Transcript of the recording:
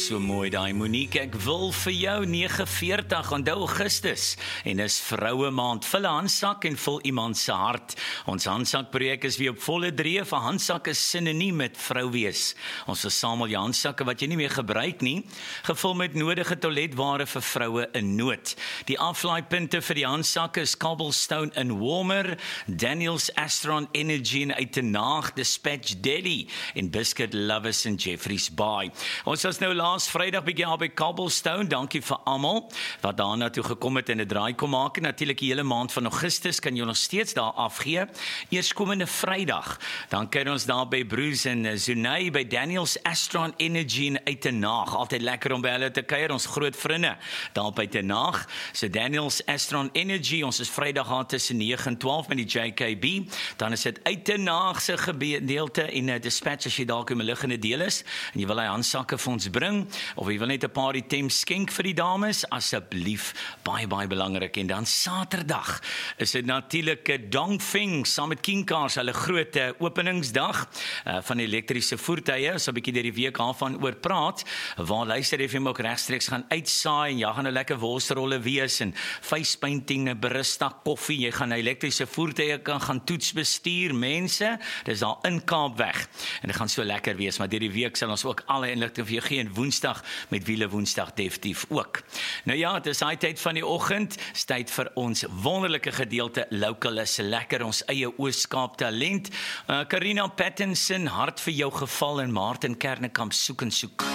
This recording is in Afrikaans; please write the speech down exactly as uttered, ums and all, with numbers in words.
So mooi daai Monique, ek wil vir jou nege veertig, onthou Augustus, en is vroue maand, vul 'n handsak en vul iemand se hart. Ons handsak projek is weer op volle dreef, 'n handsak is sinoniem met vrou wees. Ons versamel jou handsakke wat jy nie meer gebruik nie, gevul met nodige toiletware vir vroue in nood. Die aflaaipunte vir die handsakke is Cobblestone in Warmer, Daniels Astron Energy in Uitenaag, Dispatch Delhi en Biscuit Lovers in Jeffreys Bay. Ons was nou laas Vrydag bietjie al by Cobblestone, dankie vir almal wat daarna toe gekom het en 'n draai kom maak. En natuurlik die hele maand van Augustus kan jy nog steeds daar afgee. Eerskomende Vrydag, dan kan ons daar by Bruce en Zunay by Daniels Astron Energy in Uitenaag. Altyd lekker om by hulle te kuier, ons groot vriende daar op Uitenaag. So Daniels Astron Energy, ons is Vrydag aan tussen nege en twaalf met die J K B. Dan is dit Uitenaag se gedeelte en 'n dispatch as jy dalk in 'n liggende deel is en jy wil hy handsakke vir ons bring, of jy wil net 'n paar items skenk vir die dames, asseblief, baie baie belangrik. En dan Saterdag is dit natuurlik Dongfeng saam met King Cars, hulle groot uh, openingsdag uh, van elektriese voertuie. Ons sal 'n bietjie deur die week daarvan oor praat, waar luister F M ook regstreeks gaan uitsaai en jy gaan 'n lekker worsrolle wees en face painting, 'n barista koffie, jy gaan 'n elektriese voertuie kan gaan toets bestuur, mense, dis daar in Kaapweg en dit gaan so lekker wees, maar deur die week sal ons ook alle inligting vir jou gee, en Woensdag met Wiele Woensdag definitief ook. Nou ja, dit is daai tyd van die oggend, is tyd vir ons wonderlike gedeelte Local is lekker, ons eie Oos-Kaap talent. Uh, Karina Pattinson, hart vir jou geval, en Martin Kernekamp, soek en soek.